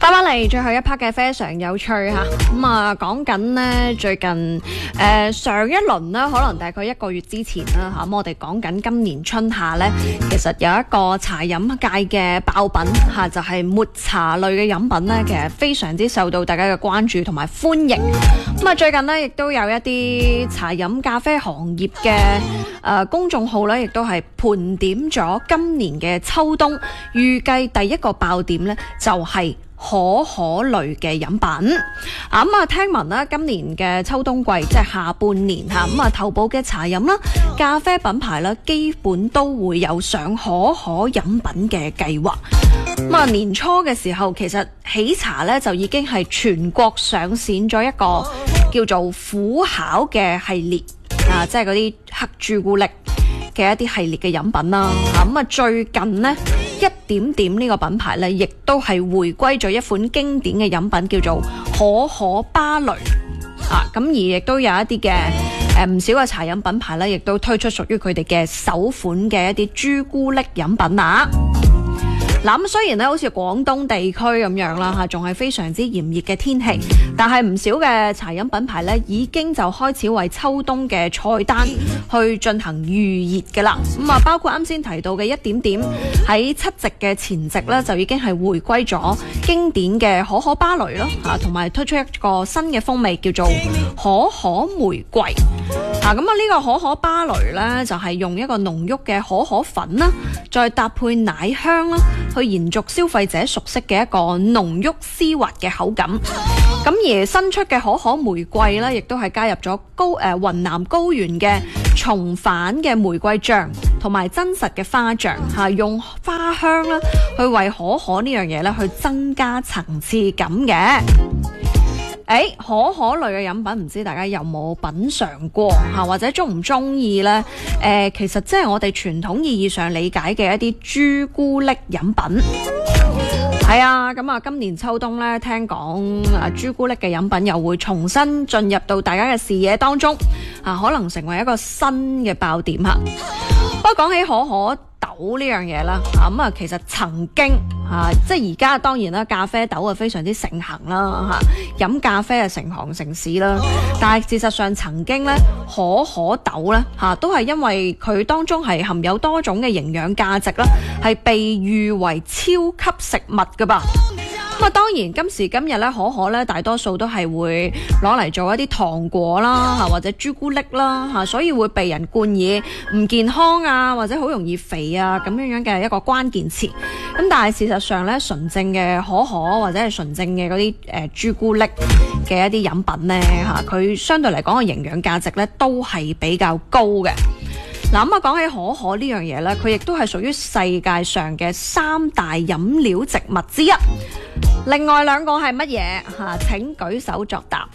翻嚟最後一 part 嘅非常有趣嚇，講緊呢最近上一輪呢，可能大概1個月之前啦嚇，我哋講緊今年春夏呢，其實有一個茶飲界嘅爆品嚇，就係抹茶類嘅飲品呢，其實非常之受到大家嘅關注同埋歡迎。最近呢，亦都有一啲茶飲咖啡行業嘅公眾號呢，亦都係盤點咗今年嘅秋冬，預計第一個爆點呢，就係可可類嘅飲品。聽聞啦，今年嘅秋冬季即係下半年嚇，頭部嘅茶飲啦、咖啡品牌啦，基本都會有上可可飲品嘅計劃。年初嘅時候，其實喜茶咧就已經係全國上線咗一個叫做虎巧嘅系列即係嗰啲黑朱古力嘅一啲系列嘅飲品啦。最近呢，一點點呢個品牌咧，亦都係回歸咗一款經典嘅飲品，叫做可可芭蕾。咁而亦都有一啲嘅唔少嘅茶飲品牌咧，亦都推出屬於佢哋嘅首款嘅一啲朱古力飲品啊。咁雖然咧好似廣東地區咁樣啦嚇，仲係非常之炎熱嘅天氣，但係唔少嘅茶飲品牌咧已經就開始為秋冬嘅菜單去進行預熱嘅啦。包括啱先提到嘅一點點喺七夕嘅前夕咧，就已經係回歸咗經典嘅可可芭蕾咯嚇，同埋推出一個新嘅風味叫做可可玫瑰。呢個可可芭蕾咧就係用一個濃郁嘅可可粉啦，再搭配奶香啦，去延續消費者熟悉嘅一個濃郁絲滑嘅口感。咁而新出嘅可可玫瑰咧，亦都係加入咗雲南高原嘅重返嘅玫瑰醬，同埋真實嘅花醬用花香啦，去為可可呢樣嘢咧去增加層次感嘅。可可類嘅飲品，唔知大家有冇品嘗過或者中唔中意呢？其實即係我哋傳統意義上理解嘅一啲朱古力飲品。係啊，今年秋冬呢，聽講朱古力嘅飲品又會重新進入到大家嘅視野當中，可能成為一個新嘅爆點嚇。不過講起可可豆呢樣嘢啦，其實曾經即係而家當然啦，咖啡豆非常之盛行啦飲咖啡成行成市啦。但係事實上曾經咧，可可豆咧都係因為佢當中係含有多種嘅營養價值啦，係被譽為超級食物噶噃。當然今時今日咧，可可咧大多數都係會攞嚟做一啲糖果啦或者朱古力啦所以會被人冠以唔健康啊或者好容易肥啊咁樣嘅一個關鍵詞。咁但係事實上咧，純正嘅可可或者係純正嘅嗰啲朱古力嘅一啲飲品咧佢相對嚟講嘅營養價值咧都係比較高嘅。講起可可呢樣嘢咧，佢亦都係屬於世界上嘅3大飲料植物之一。另外2個係乜嘢？請舉手作答。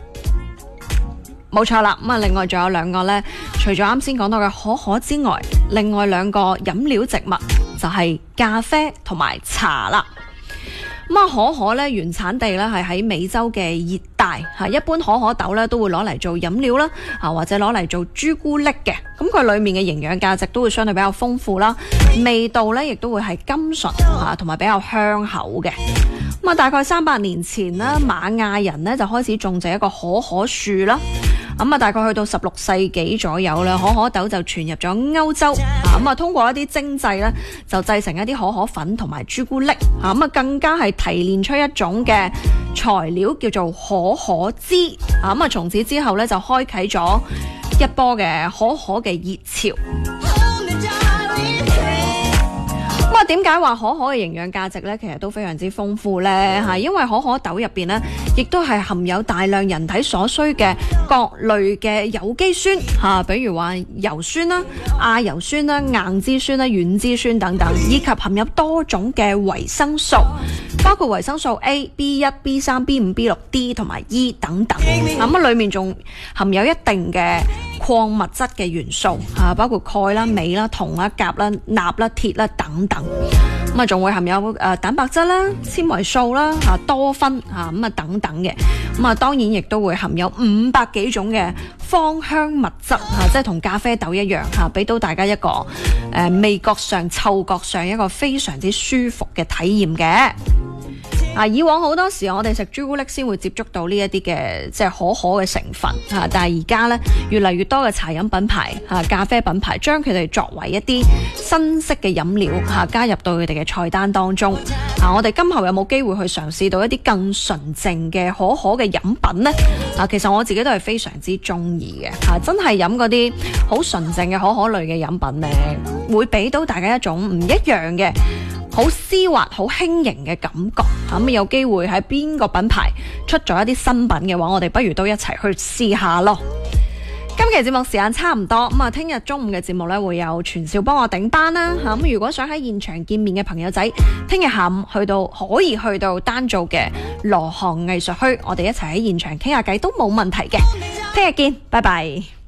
冇錯啦，另外仲有2個呢，除咗啱先講到嘅可可之外，另外2個飲料植物就係咖啡同埋茶啦。可可咧原產地咧係喺美洲嘅熱帶，一般可可豆咧都會攞嚟做飲料啦，或者攞嚟做朱古力嘅。咁佢裏面嘅營養價值都會相對比較豐富啦，味道咧亦都會係甘醇同埋比較香口嘅。大概300年前啦，瑪雅人咧就開始種植一個可可樹啦。大概去到16世紀左右啦，可可豆就傳入咗歐洲。通過一啲精製咧，就製成一啲可可粉同埋朱古力。更加係提煉出一種嘅材料叫做可可脂。從此之後咧，就開啟咗一波嘅可可嘅熱潮。點解話可可嘅營養價值咧，其實都非常之豐富咧？因為可可豆入邊咧，亦都係含有大量人體所需嘅各類嘅有機酸比如話油酸啦、亞油酸啦、硬脂酸啦、軟脂酸等等，以及含有多種嘅維生素，包括維生素 A、B1、B3、B5、B6、D 同埋 E 等等。裏面仲含有一定嘅礦物質嘅元素包括鈣啦、鎂啦、銅啦、鉀啦、鈉啦、鐵啦等等。仲會含有蛋白質啦、纖維素啦、多酚等等嘅。當然亦都會含有500幾種嘅芳香物質即係同咖啡豆一樣俾到大家一個味覺上、嗅覺上一個非常之舒服嘅體驗嘅。 以往好多時我哋食朱古力先會接觸到呢一啲嘅即係可可嘅成分但係而家呢，越嚟越多嘅茶飲品牌咖啡品牌將佢哋作為一啲新式嘅飲料加入到佢哋嘅菜單當中我哋今後有冇機會去嘗試到一啲更純淨嘅可可嘅飲品呢？其實我自己都係非常之中意嘅真係飲嗰啲好純淨嘅可可類嘅飲品呢，會俾到大家一種唔一樣嘅好絲滑、好輕盈嘅感覺咁有機會喺邊個品牌出咗一啲新品嘅話，我哋不如都一齊去試下咯。今期節目時間差唔多咁聽日中午嘅節目呢，會有傳少幫我頂班啦咁如果想喺現場見面嘅朋友仔，聽日下午可以去到丹灶嘅羅巷藝術墟，我哋一齊喺現場傾下偈都冇問題嘅。聽日見，拜拜。